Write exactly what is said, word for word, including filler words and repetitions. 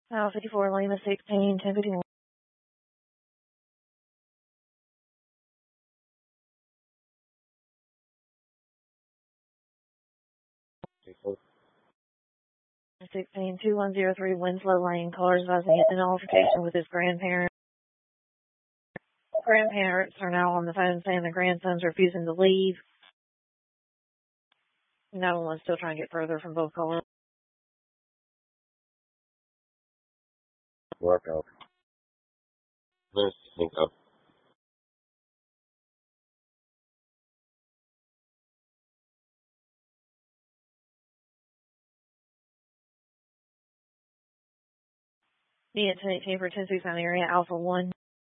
Uh, fifty-four, Lima sixteen, ten fifty-one. sixteen, two one zero three Winslow Lane, callers advising an altercation with his grandparents. Grandparents are now on the phone saying the grandson's refusing to leave. No one's still trying to get further from both callers. Workout. Let's think up. The incident came for ten six nine area, Alpha one.